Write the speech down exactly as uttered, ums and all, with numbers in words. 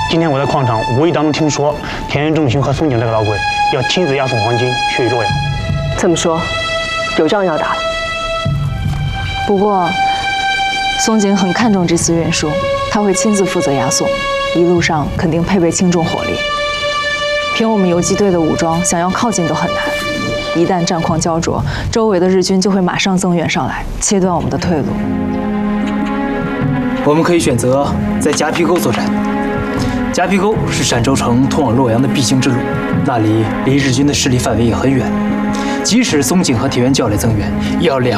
今天我在矿场无意当中听说，田园仲勋和松井这个老鬼要亲自押送黄金去洛阳。 这么说，有仗要打了。 不过，松井很看重这次运输，他会亲自负责押送，一路上肯定配备轻重火力。凭我们游击队的武装，想要靠近都很难。一旦战况焦灼，周围的日军就会马上增援上来，切断我们的退路。 我们可以选择在夹皮沟作战。夹皮沟是陕州城通往洛阳的必经之路，那里离日军的势力范围也很远。即使松井和铁原教来增援，也要两